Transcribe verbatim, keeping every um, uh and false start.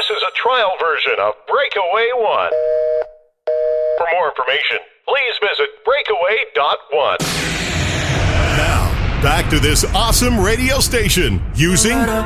This is a trial version of Breakaway One. For more information, please visit breakaway dot one. Now, back to this awesome radio station using